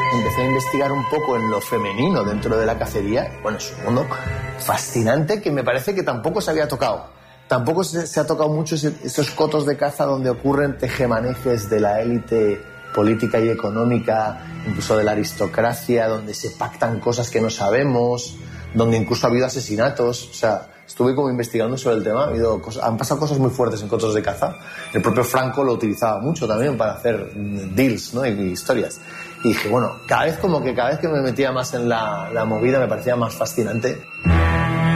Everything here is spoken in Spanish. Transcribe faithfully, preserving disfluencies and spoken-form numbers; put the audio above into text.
empecé a investigar un poco en lo femenino dentro de la cacería. Bueno, es un mundo fascinante que me parece que tampoco se había tocado. Tampoco se, se ha tocado mucho ese, esos cotos de caza donde ocurren tejemanejes de la élite política y económica, incluso de la aristocracia, donde se pactan cosas que no sabemos, donde incluso ha habido asesinatos. O sea, estuve como investigando sobre el tema, ha habido cosas, han pasado cosas muy fuertes en cotos de caza. El propio Franco lo utilizaba mucho también para hacer deals, ¿no? y, y historias. Y dije, bueno, cada vez como que cada vez que me metía más en la, la movida me parecía más fascinante.